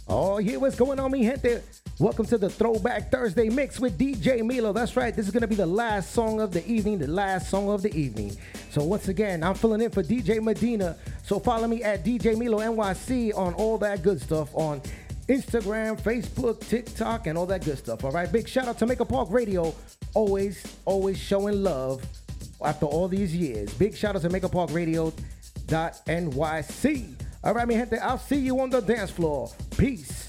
Oh, yeah, what's going on, mi gente? Welcome to the Throwback Thursday mix with DJ Milo. That's right, this is going to be the last song of the evening, So once again, I'm filling in for DJ Medina. So follow me at DJ Milo NYC on all that good stuff on Instagram, Facebook, TikTok, and all that good stuff. All right, big shout out to Maker Park Radio, always showing love after all these years. Big shout out to Maker Park Radio.nyc. All right, mi gente, I'll see you on the dance floor. Peace.